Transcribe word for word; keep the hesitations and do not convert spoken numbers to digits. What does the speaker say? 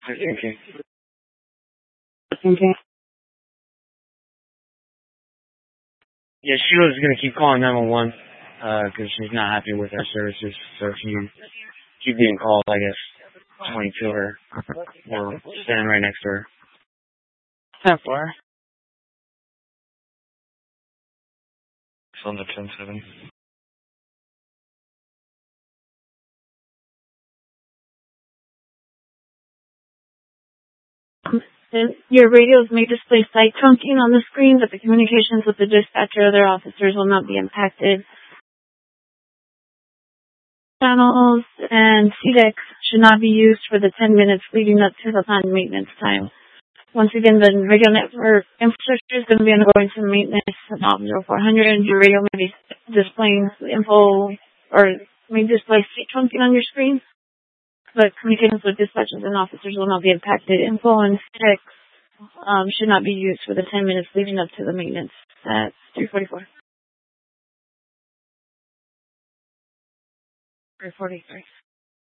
Okay. Okay. Yeah, Sheila's gonna keep calling nine one one, uh, cause she's not happy with our services, so if you keep getting called, I guess, point to her, or stand right next to her. ten four. It's on the ten seven. Your radios may display slight trunking on the screen, but the communications with the dispatcher or other officers will not be impacted. Channels and C D E X should not be used for the ten minutes leading up to the planned maintenance time. Once again, the radio network infrastructure is going to be undergoing some maintenance at Officer four hundred. Your radio may be displaying info or may display slight trunking on your screen, but communications with dispatchers and officers will not be impacted. Info and C D E X um, should not be used for the ten minutes leading up to the maintenance at three forty-four. three forty-three.